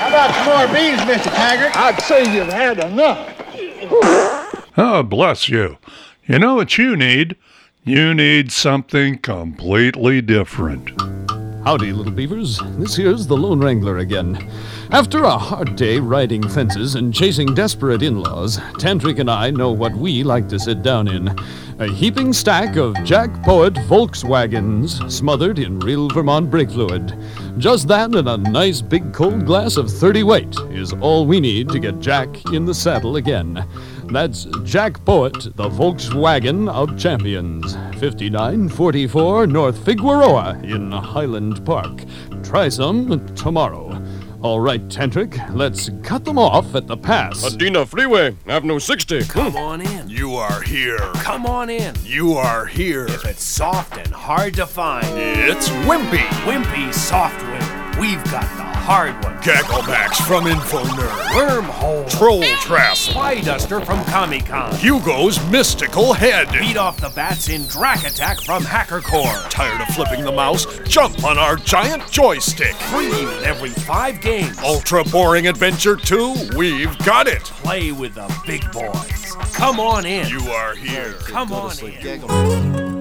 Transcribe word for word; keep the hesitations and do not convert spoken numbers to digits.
How about some more beans, Mister Taggart? I'd say you've had enough. Oh, bless you. You know what you need? You need something completely different. Howdy, little beavers. This here's the Lone Wrangler again. After a hard day riding fences and chasing desperate in-laws, Tantric and I know what we like to sit down in. A heaping stack of Jack Poet Volkswagens smothered in real Vermont brake fluid. Just that and a nice big cold glass of thirty weight is all we need to get Jack in the saddle again. That's Jack Poet, the Volkswagen of champions. fifty-nine forty-four North Figueroa in Highland Park. Try some tomorrow. All right, Tantric, let's cut them off at the pass. Adina Freeway, Avenue sixty. Come on in. You are here. Come on in. You are here. If it's soft and hard to find, It's Wimpy. Wimpy Software. We've got the hard one. Gagglebacks from InfoNerd. Wormhole. Troll Trap. Spy Duster from Comic-Con. Hugo's Mystical Head. Beat off the bats in Drac Attack from HackerCore. Tired of flipping the mouse? Jump on our giant joystick. Free with every five games. Ultra Boring Adventure two? We've got it. Play with the big boys. Come on in. You are here. Come on in.